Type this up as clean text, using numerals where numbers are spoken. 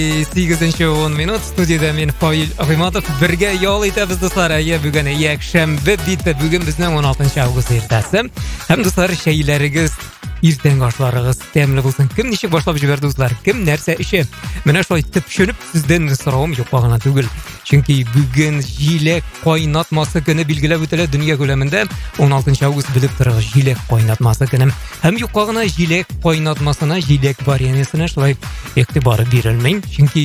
8:10 minut studiyada men Foil G'iymatov birga yo'l etamiz do'stlar. Bugun yakshanba bitta, bugun bizning 16 avgust ertasi. Ham do'stlar shaylaringiz, ertangi oshlaringiz ta'minli bo'lsin. Kim nishik boshlab jiberdi do'stlar? Kim narsa ishi? Mana shu aytib tushunib sizdan so'rovim yo'q qolgan tugul. Chunki bugun jilak qo'ynatmasi kuni belgilab o'tiladi dunyo ko'lamida. 16 avgust bilib turibsiz, jilak qo'ynatmasi kuni. Ham yo'q qolgan jilak qo'ynatmasini, jilak variantisini shular e'tibor berilmang. Chunki